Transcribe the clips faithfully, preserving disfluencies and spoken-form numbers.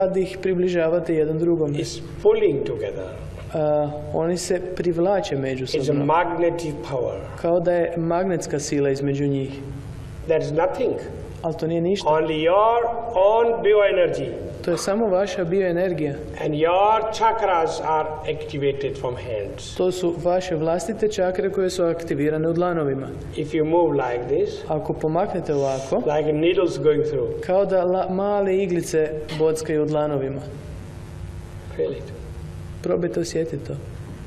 da ih približavate jedan drugome. Is pulling together. Uh, oni se privlače međusobno. It's a magnetic power. Kao da je magnetska sila između njih. That is nothing. Ali to nije ništa. Only your own bioenergy. To je samo vaša bioenergija. And your chakras are activated from hands. To su vaše vlastite čakre koje su aktivirane u dlanovima. If you move like this, ako pomaknete ovako, like needles going through, kao da la, male iglice bockaju u dlanovima. Feel it. Probajte osjetiti to.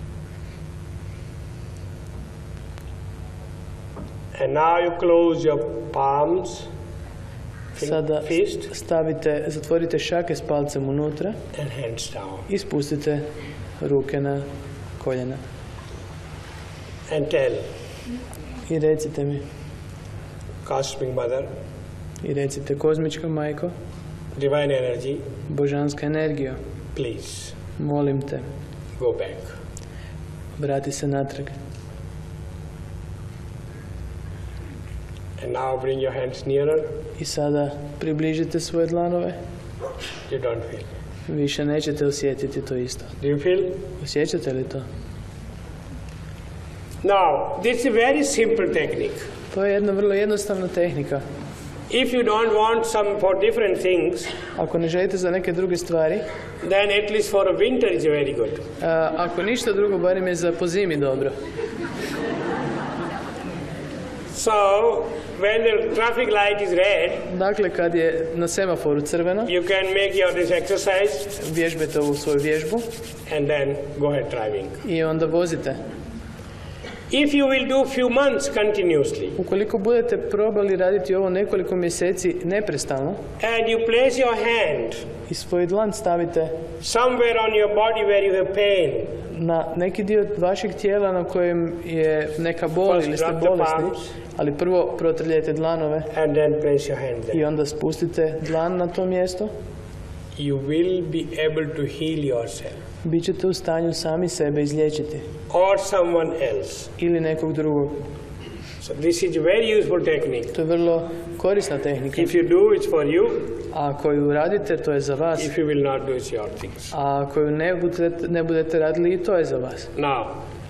And now you close your palms. Sada stavite, zatvorite šake s palcem unutra i spustite ruke na koljena. And tell, I recite mi. Cosmic Mother, I recite, kozmička majko, divine energy, božanska energija, please, molim te, go back. Vrati se natrag. And now bring your hands nearer. I sada približite svoje dlanove. You don't feel. Više nećete osjetiti to isto. Do you feel? Osjećate li to? Now, this is a very simple technique. To je jedna vrlo jednostavna tehnika. If you don't want some for different things, ako ne želite za neke druge stvari, then at least for a winter is very good. Uh, ako ništa drugo, barem je za po zimi dobro. So, when the traffic light is red, dakle, kad je na semaforu crveno, you can make your this exercise, vježbajte ovu svoju vježbu, and then go ahead driving. I onda vozite. If you will do few months continuously, ukoliko budete probali raditi ovo nekoliko mjeseci neprestano, and you place your hand, i svoj dlan stavite somewhere on your body where you have pain, na neki dio vašeg tijela na kojem je neka bol ili ste bolesni, ali prvo protrljajte dlanove and then place your hand there. I onda spustite dlan na to mjesto. You will be able to heal yourself. Bićete u stanju sami sebe izliječiti. Or someone else. Ili nekog drugog. So this is a very useful technique. To je vrlo korisna tehnika. If you do, it's for you. A ako ju radite, to je za vas. If you will not do, it's your things. A ako ju ne budete, ne budete radili, to je za vas. Now,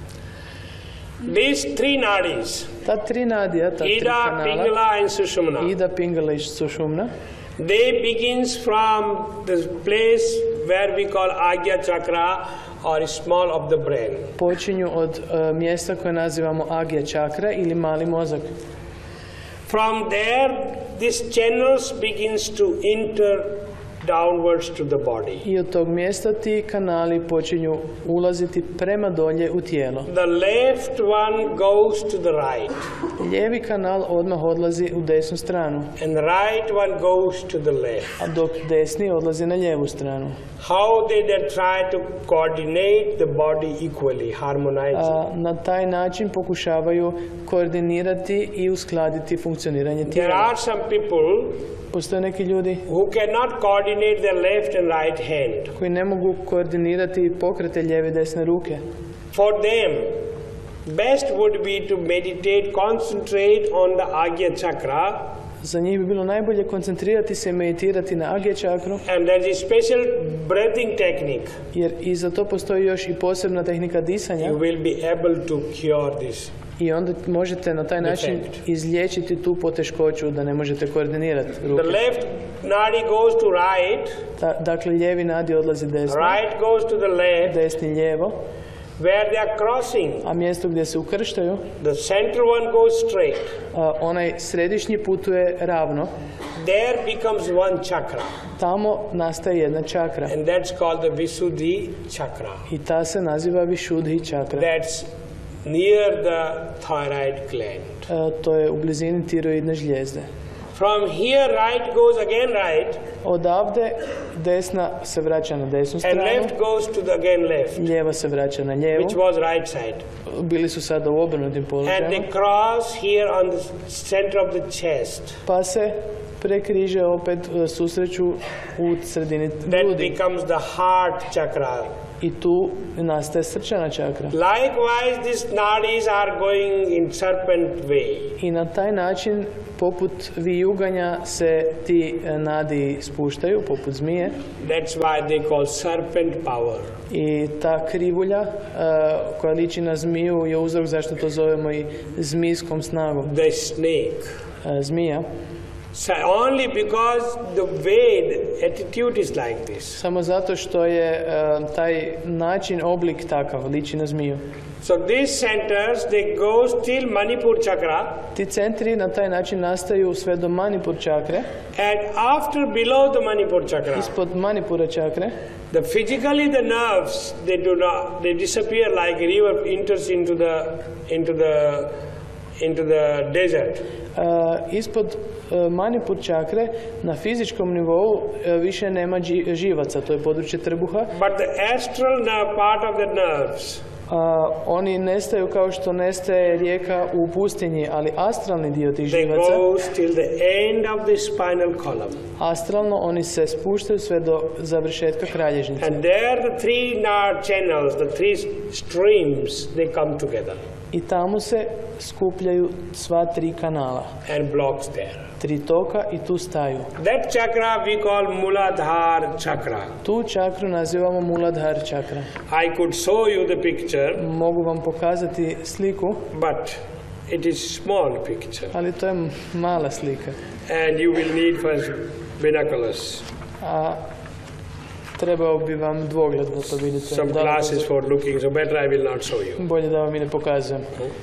these three nadis, ta tri nadija, ta tri Ida, kanala, Pingala and Sushumna, Ida, Pingala i Sushumna, they begins from the place where we call Agya Chakra or small of the brain. Počinju od uh, mjesta koje nazivamo Agya Chakra ili mali mozak. From there, this channels begins to enter downwards to the body. I od tog mjesta ti kanali počinju ulaziti prema dolje u tijelo. The left one goes to the right. Lijevi kanal odmah odlazi u desnu stranu. And the right one goes to the left. A dok desni odlazi na lijevu stranu. How they then try to coordinate the body equally, harmonize. A, na taj način pokušavaju koordinirati i uskladiti funkcioniranje tijela. There are some people Postoje neki ljudi who cannot coordinate their left and right hand. Koji ne mogu koordinirati pokrete lijeve i desne ruke. For them, best would be to meditate, concentrate on the Agya Chakra. Za njih bi bilo najbolje koncentrirati se i meditirati na Agya Chakru. And there is a special breathing technique. Jer i za to postoji još i posebna tehnika disanja. You will be able to cure this. I onda možete na taj način izliječiti tu poteškoću da ne možete koordinirati ruke. The left nadi goes to right. Ta, dakle, lijevi nadi odlazi desno. Right goes to the left. Desni lijevo. Where they are crossing. A mjesto gdje se ukrštaju. The center one goes straight. A, onaj središnji putuje ravno. There becomes one chakra. Tamo nastaje jedna čakra. And that's called the Visuddhi chakra. I ta se naziva Vishuddhi čakra. That's near the thyroid gland. E, to je u blizini tiroidne žljezde. From here right goes again right. Odavde desna se vraća na desnu stranu. And left goes to the again left. Lijeva se vraća na lijevu. Which was right side. Bili su sada u obrnutim položajima. And they cross here on the center of the chest. Pa se prekriže opet susreću u sredini That grudi. becomes the heart chakra. I tu nastaje srčana čakra. Likewise, these nadis are going in serpent way. I na taj način, poput vijuganja, se ti nadi spuštaju, poput zmije. That's why they call serpent power. I ta krivulja uh, koja liči na zmiju je uzrok zašto to zovemo i zmijskom snagom. The snake. Uh, zmija. So only because the way the attitude is like this. Samo zato što je uh, taj način, oblik takav, liči na zmiju. So these centers, they go till Manipur chakra. Ti centri na taj način nastaju sve do Manipur čakre. And after below the Manipur chakra, Ispod Manipura čakre, the physically the nerves, they do not, they disappear like a river enters into the into the into the desert. Uh, ispod uh, Manipur čakre na fizičkom nivou uh, više nema dži, živaca, to je područje trbuha. But the astral nerve, part of the nerves, Uh, oni nestaju kao što nestaje rijeka u pustinji, ali astralni dio tih they živaca, go till the end of the spinal column. astralno oni se spuštaju sve do završetka kralježnice. And there the three nerve channels, the three streams, they come together I tamo se skupljaju sva tri kanala, and blocks there. tri toka i tu staju. That chakra we call Muladhara chakra. Tu čakru nazivamo Muladhara čakra. I could show you the picture, Mogu vam pokazati sliku, but it is small picture. ali to je mala slika. And you will need first binoculars, A trebao bi vam dvogled da to vidite. some Da li to- glasses for looking, so better I will not show you. Bolje da vam i ne pokazujem.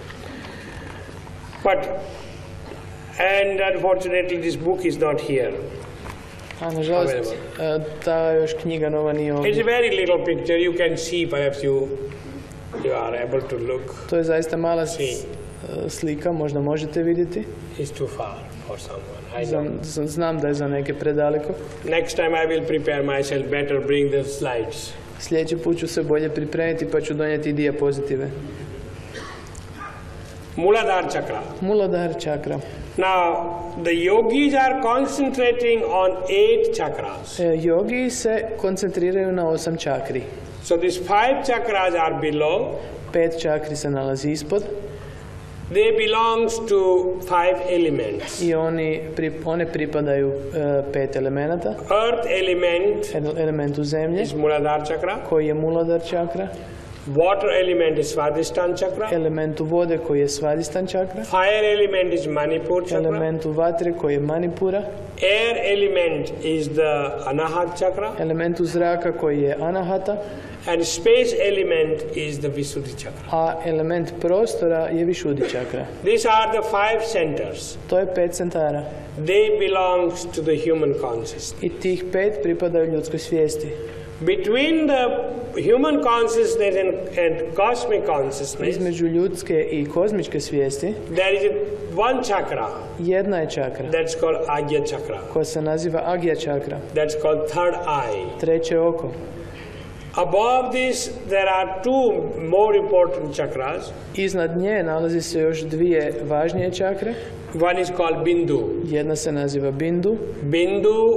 But, and unfortunately this book is not here. A nažalost, e, ta još knjiga nova nije It's ovdje. a very little picture, you can see, perhaps you, you are able to look. To je zaista mala s- e, slika, možda možete vidjeti. It's too far for someone, I Znam, know. z- znam da je za neke predaleko. Next time I will prepare myself better, bring the slides. Sljedeći put ću se bolje pripremiti pa ću donijeti dijapozitive. Muladhara chakra. Muladhara čakra. Now, the yogis are concentrating on eight chakras. E, jogi se koncentriraju na osam čakri. So these five chakras are below. Pet čakri se nalazi ispod They belongs to five elements. i oni, pri- one pripadaju e, pet elemenata. Earth element Ele- elementu zemlje, is Muladhara chakra. koji je Muladhara čakra. Water element is Svadhisthana chakra. Elementu vode, koji je Svadhisthana čakra. Fire element is Manipur chakra. Elementu vatre, koji je Manipura. Air element is the Anahat chakra. Elementu zraka, koji je Anahata. And space element is the Visuddhi chakra. A element prostora je Višudi čakra. These are the five centers. To je pet centara. They belongs to the human consciousness. I tih pet pripadaju ljudskoj svijesti. Between the human consciousness and, and cosmic consciousness, Između ljudske i kozmičke svijesti there is one chakra jedna je čakra that's called Agya chakra. koja se naziva Agya čakra, That's called third eye. treće oko. Above this, there are two more important chakras. Iznad nje nalazi se još dvije važnije čakre. One is called Bindu. Jedna se naziva Bindu. Bindu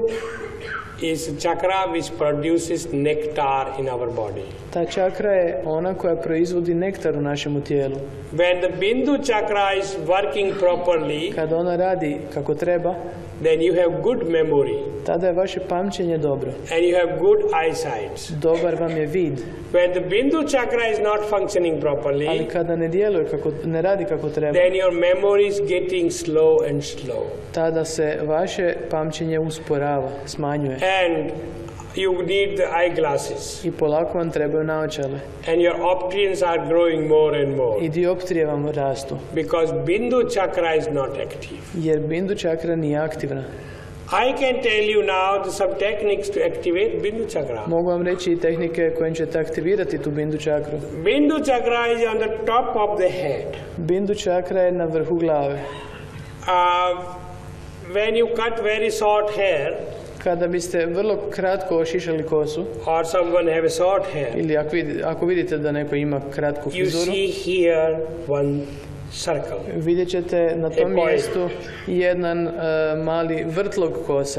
is a chakra which produces nectar in our body. Ta čakra je ona koja proizvodi nektar u našemu tijelu. When the Bindu chakra is working properly, Kada ona radi kako treba, then you have good memory tada je vaše pamćenje dobro. and you have good eyesight. Dobar vam je vid. When the Bindu chakra is not functioning Ali properly, kada ne djeluje kako, ne radi kako treba, then your memory is getting slow and slow. tada se vaše pamćenje usporava, smanjuje. And you need the eyeglasses. I polako vam trebaju naočale. And your options are growing more and more. I dioptrije vam rastu. Because Bindu chakra is not active. Jer Bindu čakra nije aktivna. I can tell you now the some techniques to activate Bindu chakra. Mogu vam reći i tehnike kojim ćete aktivirati tu Bindu čakru. Bindu chakra is on the top of the head. Bindu čakra je na vrhu glave. Uh, when you cut very short hair, Kada biste vrlo kratko ošišali kosu, or someone have a short hair, ili ako vidite, ako vidite da neko ima kratku you frizuru, see here one circle. Vidjet ćete na tom mjestu jedan uh, mali vrtlog kose.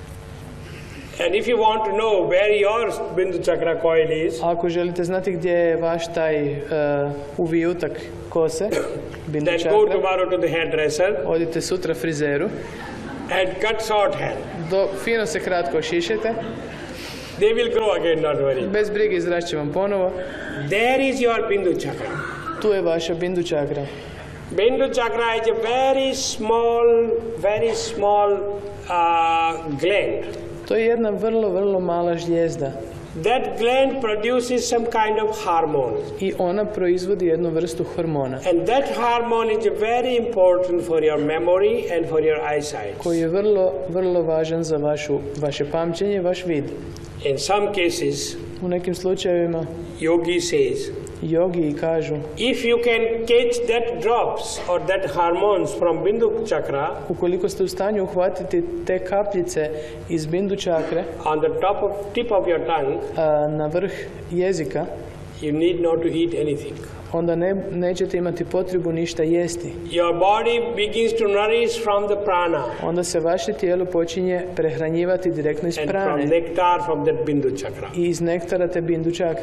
And if you want to know where your Bindu Chakra coil is, ako želite znati gdje je vaš taj uh, uvijutak kose, Bindu then čakra, go tomorrow to the hairdresser odite sutra frizeru, and cut short hair. Do, fino se kratko ošišajte. They will grow again, don't worry. Bez brige izrast će vam ponovo. There is your Bindu Chakra. Tu je vaša Bindu čakra. Bindu Chakra is a very small, very small uh, gland. To je jedna vrlo, vrlo mala žlijezda. That gland produces some kind of hormone. I ona proizvodi jednu vrstu hormona. And that hormone is very important for your memory and for your eyesight. Koji je vrlo, vrlo važan za vašu, vaše pamćenje i vaš vid. In some cases, u nekim slučajevima, yogi says, yogi kažu, if you can catch that drops or that hormones from Bindu chakra, ukoliko ste u stanju uhvatiti te kapljice iz Bindu čakre on the top of tip of your tongue, a, na vrh jezika, you need not to eat anything. onda ne, nećete imati potrebu ništa jesti. Your body begins to nourish from the prana. Onda se vaše tijelo počinje prehranjivati direktno iz and prane. from nectar from that Bindu chakra. I iz nektara te Bindu čakre.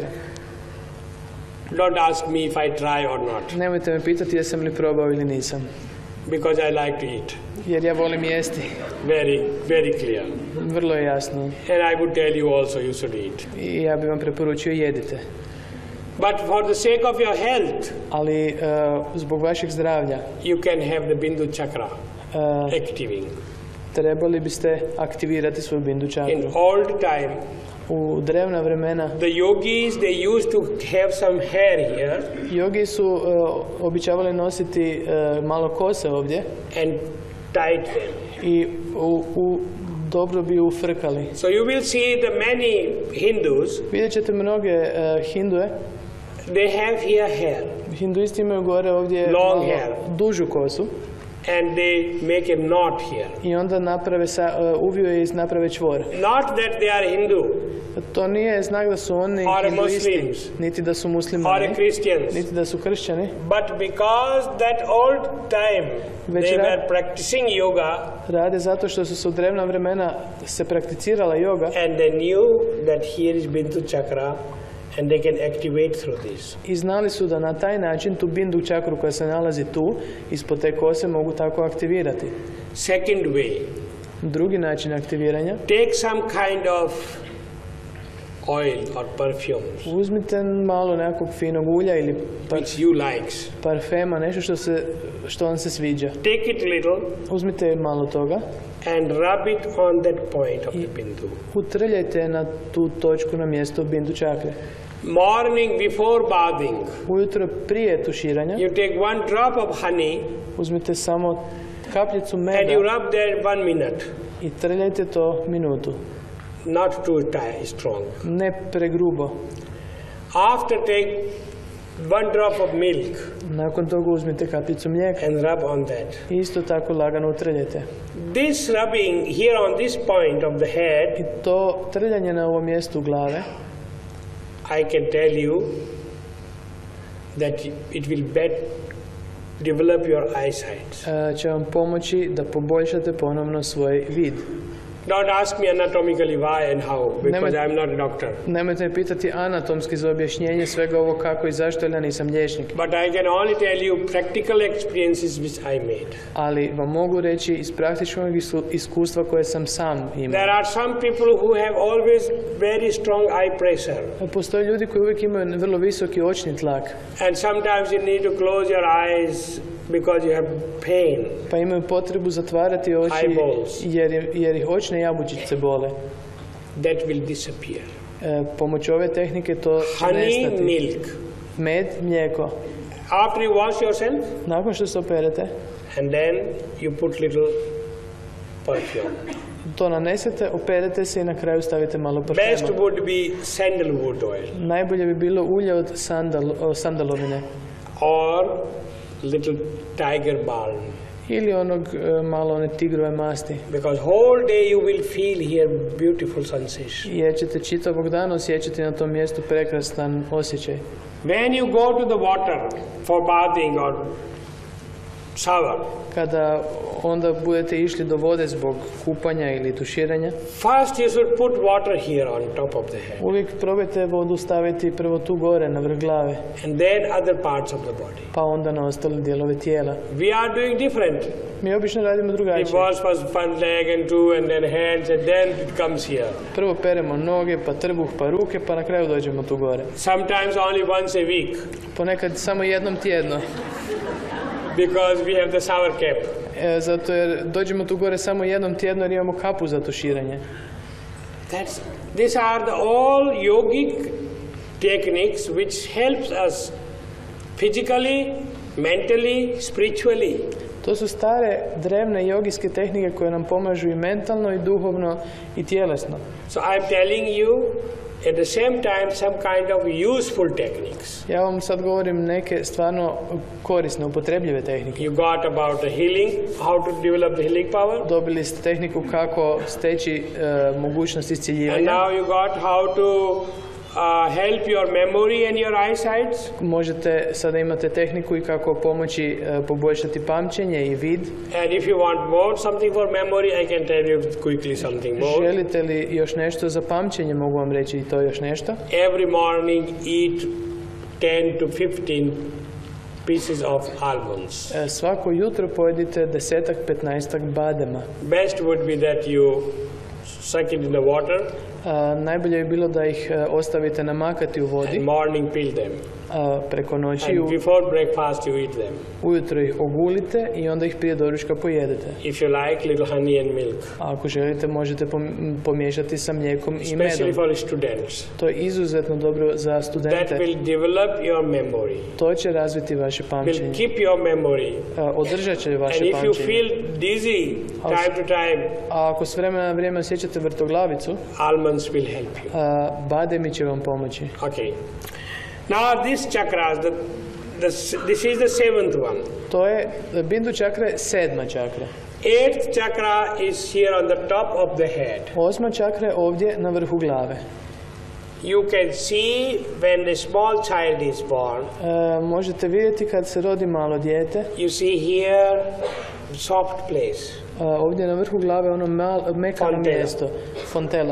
Don't ask me if I try or not. Nemojte me pitati jesam li probao ili nisam. Because I like to eat. Jer ja volim jesti. Very, very clear. Vrlo je jasno. And I would tell you also you should eat. I ja bih vam preporučio jedite. But for the sake of your health, ali uh, zbog vašeg zdravlja, you can have the Bindu chakra uh, activating. Trebali biste aktivirati svoju Bindu čakru. In old time, u drevna vremena, the yogis they used to have some hair here. Yogi su uh, običavali nositi uh, malo kose ovdje. And tied them. I u, u dobro bi ufrkali. So you will see the many Hindus. Vidjet ćete mnoge uh, Hindue. They have here hair. Hinduisti imaju gore ovdje long hair. dužu kosu. And they make a knot here. I onda naprave sa, uh, uviju je iz naprave čvor. Not that they are Hindu. To nije znak da su oni hinduisti, niti da su muslimani, niti da su kršćani. But because that old time they were practicing yoga, rade zato što su se u drevna vremena se prakticirala yoga. And they knew that here is Bindu chakra. And they can activate through this. I znali su da na taj način tu Bindu čakru koja se nalazi tu, ispod te kose, mogu tako aktivirati. Second way. Drugi način aktiviranja. Take some kind of oil or perfume. Uzmite malo nekog finog ulja ili par, which you likes. parfema, nešto što, se, što vam se sviđa. Take it little. Uzmite malo toga. And rub it on that point of the Bindu. Utrljajte na tu točku na mjesto Bindu čakre. Morning before bathing. Ujutro prije tuširanja. You take one drop of honey. Uzmite samo kapljicu meda. And you rub there one minute. I trljajte to minutu. Not too strong. Ne pregrubo. After take one drop of milk. Nakon toga uzmite kapljicu mlijeka. And rub on that. Isto tako lagano utrljajte. This rubbing here on this point of the head. I to trljanje na ovom mjestu glave. I can tell you that it will bet develop your eyesight. Će vam pomoći da poboljšate ponovno svoj vid. Don't ask me anatomically why and how, because I am not a doctor. Nemojte me pitati anatomski za objašnjenje svega ovo kako i zašto, jer ja nisam liječnik. But I can only tell you practical experiences which I made. Ali vam mogu reći iz praktičnog iskustva koje sam sam imao. There are some people who have always very strong eye pressure. Postoje ljudi koji uvijek imaju vrlo visoki očni tlak. And sometimes you need to close your eyes because you have pain. Pa imaju potrebu zatvarati oči jer, jer ih očne jabučice bole. That will disappear. E, pomoću ove tehnike to će nestati. Honey, milk. Med, mlijeko. After you wash yourself. Nakon što se operete. And then you put little perfume. To nanesete, operete se i na kraju stavite malo parfema. Best would be sandalwood oil. Najbolje bi bilo ulje od sandal, sandalovine. Or little tiger balm. Ili onog uh, malo one tigrove masti. Because whole day you will feel here beautiful sensation. Jer ćete čitavog dana osjećati na tom mjestu prekrasan osjećaj. When you go to the water for bathing or shower, kada onda budete išli do vode zbog kupanja ili tuširanja, first you should put water here on top of the head, uvijek probajte vodu staviti prvo tu gore na vrh glave, and then other parts of the body. pa onda na ostale dijelove tijela. We are doing different. Mi obično radimo We drugačije. wash first one leg and two, and then hands, and then it comes here. Prvo peremo noge, pa trbuh, pa ruke, pa na kraju dođemo tu gore. Sometimes only once a week, Ponekad samo jednom tjedno, because we have the shower cap. e, zato jer dođemo tu gore samo jednom tjedno jer imamo kapu za tuširanje. That's, these are the all yogic techniques which helps us physically, mentally, spiritually. To su stare, drevne jogijske tehnike koje nam pomažu i mentalno, i duhovno, i tjelesno. So I am telling you at the same time some kind of useful techniques. Ja vam sad govorim neke stvarno korisne, upotrebljive tehnike. You got about the healing, how to develop the healing power. Dobili ste tehniku kako steći e, mogućnost And iscijeljivanja. now you got how to uh, help your memory and your eyesight. Možete, sada imate tehniku i kako pomoći e, poboljšati pamćenje i vid. And if you want more something for memory, I can tell you quickly something more. Želite li još nešto za pamćenje, mogu vam reći i to još nešto. Every morning eat ten to fifteen pieces of almonds. E, svako jutro pojedite desetak, petnaestak badema. Best would be that you suck it in the water A, najbolje bi bilo da ih e, ostavite namakati u vodi, and morning peel them. a, preko noći, And u, before breakfast you eat them. ujutro ih ogulite i onda ih prije doručka pojedete. If you like, little honey and milk. A ako želite, možete pom- pomiješati sa mlijekom i Especially medom. for students. To je izuzetno dobro za That studente. will develop your memory. To će razviti vaše Will pamćenje. keep your memory. A, održat će And vaše if you pamćenje. feel dizzy time to time, A ako s vremena na vrijeme osjećate vrtoglavicu, almonds will help you. a, bademi će vam pomoći. Okay. Now these chakras, the, the, this is the seventh one. To je, bindu čakra je sedma čakra. Eighth chakra is here on the top of the head. Osma čakra je ovdje na vrhu glave. You can see when a small child is born, E, možete vidjeti kad se rodi malo dijete, you see here soft place. a, ovdje na vrhu glave ono mal, mekano Fontela. mjesto, fontela.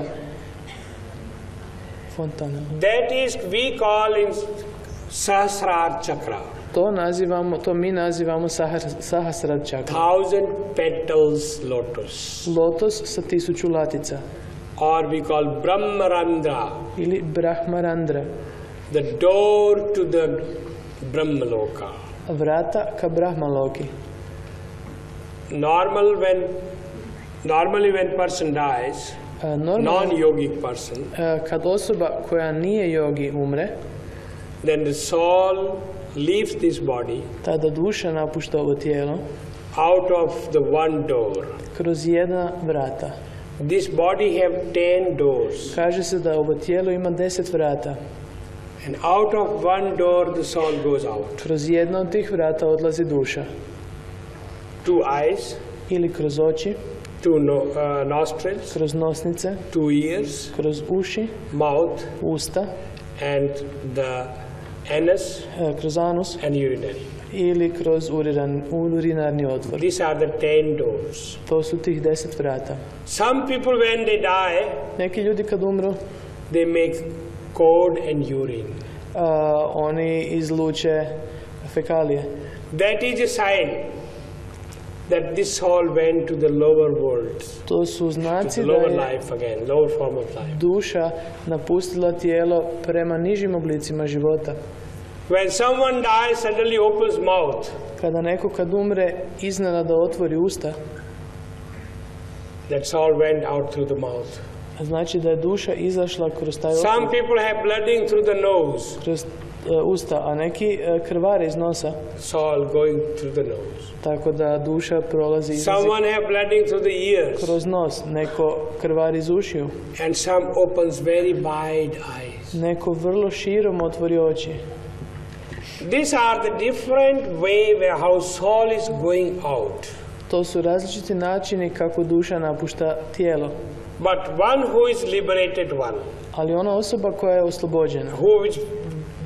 Fontana. That is we call in Sahasrara chakra. To nazivamo, to mi nazivamo sahar- Sahasrara čakra. Thousand petals lotus. Lotos sa tisuću latica. Or we call Brahmarandra, Ili Brahmarandra. the door to the Brahmaloka. Vrata ka Brahmaloki. Normal when, normally when person dies, E, normalno, non-yogic person, e, kad osoba koja nije jogi umre, then the soul leaves this body tada duša napušta ovo tijelo out of the one door. kroz jedna vrata. This body have ten doors, Kaže se da ovo tijelo ima deset vrata. and out of one door the soul goes out. Kroz jedno od tih vrata odlazi duša. Two eyes, Ili kroz oči, two no, uh, nostrils, kroz nosnice, two ears, kroz uši, mouth, usta, and the anus e, kroz anus and urinary. ili kroz uriran, urinarni otvor. These are the ten doors. To su tih deset vrata. Some people when they die, Neki ljudi kad umru, they make cord and urine. a, oni izluče fekalije. That is a sign that this soul went to the lower world, To su to znaci the da lower je life again, lower form of life. duša napustila tijelo prema nižim oblicima života. When someone dies, suddenly opens mouth, Kada neko kad umre iznenada otvori usta, that soul went out through the mouth. znači da je duša izašla kroz taj Some otvor, people have blooding through the nose, kroz e, usta, a neki e, krvare iz nosa, soul going through the nose. tako da duša prolazi izlazi Someone have blooding through the ears, kroz nos, neko krvari iz ušiju, and some opens very wide eyes. neko vrlo širom otvori oči. These are the different way where how soul is going out. To su različiti načini kako duša napušta tijelo. But one who is liberated one, Ali ona osoba koja je oslobođena, who is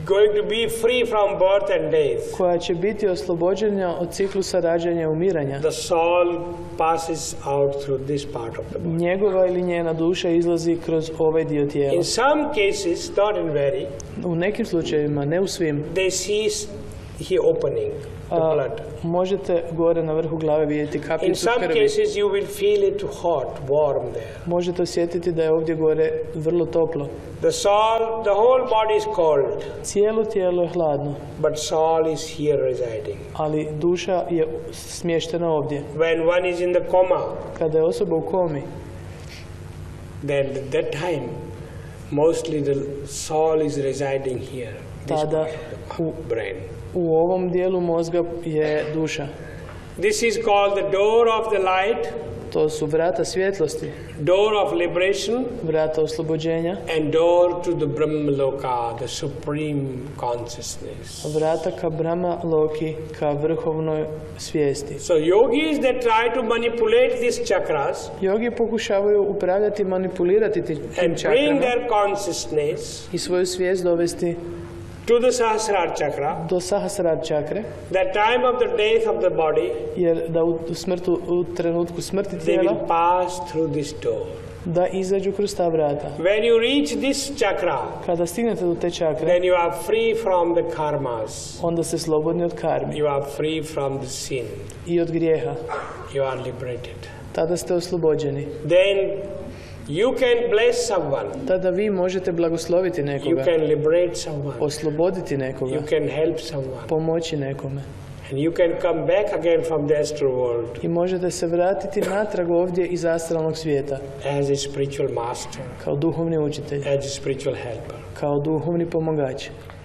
going to be free from birth and death. koja će biti oslobođena od ciklusa rađanja i umiranja. The soul passes out through this part of the body. Njegova ili njena duša izlazi kroz ovaj dio tijela. In some cases, not in very, U nekim slučajevima, ne u svim, they see here opening the a, blood. možete gore na vrhu glave vidjeti In kapljicu some krvi. cases, you will feel it hot, warm there. Možete osjetiti da je ovdje gore vrlo toplo. The soul, the whole body is cold, Cijelo tijelo je hladno, but soul is here residing. ali duša je smještena ovdje. When one is in the coma, Kada je osoba u komi, then at that time, mostly the soul is residing here, this tada part of u, the brain. u ovom dijelu mozga je duša. This is called the door of the light, To su vrata svjetlosti, door of liberation, vrata oslobođenja, and door to the Brahmaloka, the supreme consciousness. vrata ka Brahma Loki, ka vrhovnoj svijesti. So yogis that try to manipulate these chakras Jogi pokušavaju upravljati, manipulirati ti- tim and bring čakrama their consciousness i svoju svijest dovesti to the Sahasrara chakra, do Sahasrara čakre, the time of the death of the body, jer da u, smrtu, u trenutku smrti they tijela, will pass through this door. da izađu kroz ta vrata. When you reach this chakra, Kada stignete do te čakre, then you are free from the karmas. onda ste slobodni od karmi You are free from the sin. i od grijeha. You are liberated. Tada ste oslobođeni. Then you can bless someone. Tada vi možete blagosloviti You nekoga, can liberate someone. osloboditi nekoga, You can help someone. pomoći nekome. And you can come back again from the astral world I možete se vratiti natrag ovdje iz astralnog svijeta, as a spiritual master, kao duhovni učitelj, as a spiritual helper. kao duhovni pomagač.